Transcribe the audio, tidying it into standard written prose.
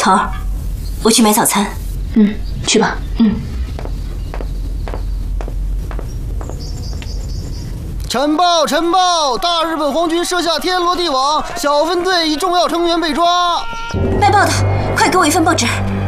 桃儿，我去买早餐。 去吧。 晨报，晨报！大日本皇军设下天罗地网，小分队一重要成员被抓。 卖报的，快给我一份报纸。